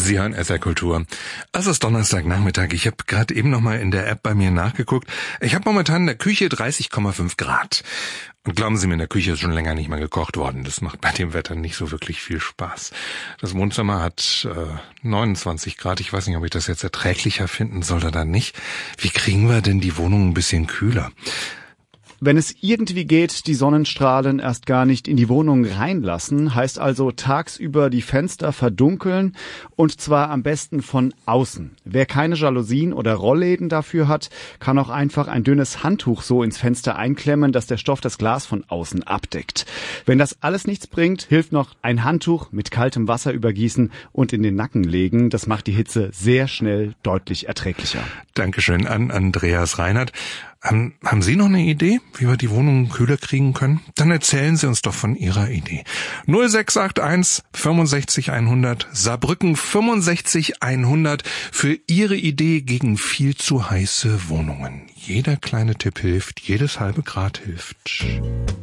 Sie hören SR Kultur. Es ist Donnerstagnachmittag. Ich habe gerade eben noch mal in der App bei mir nachgeguckt. Ich habe momentan in der Küche 30,5 Grad. Und glauben Sie mir, in der Küche ist schon länger nicht mehr gekocht worden. Das macht bei dem Wetter nicht so wirklich viel Spaß. Das Wohnzimmer hat 29 Grad. Ich weiß nicht, ob ich das jetzt erträglicher finden soll oder nicht. Wie kriegen wir denn die Wohnung ein bisschen kühler? Wenn es irgendwie geht, die Sonnenstrahlen erst gar nicht in die Wohnung reinlassen, heißt also tagsüber die Fenster verdunkeln und zwar am besten von außen. Wer keine Jalousien oder Rollläden dafür hat, kann auch einfach ein dünnes Handtuch so ins Fenster einklemmen, dass der Stoff das Glas von außen abdeckt. Wenn das alles nichts bringt, hilft noch ein Handtuch mit kaltem Wasser übergießen und in den Nacken legen. Das macht die Hitze sehr schnell deutlich erträglicher. Dankeschön an Andreas Reinhardt. Haben Sie noch eine Idee, wie wir die Wohnung kühler kriegen können? Dann erzählen Sie uns doch von Ihrer Idee. 0681 65 100 Saarbrücken 65 100 für Ihre Idee gegen viel zu heiße Wohnungen. Jeder kleine Tipp hilft, jedes halbe Grad hilft.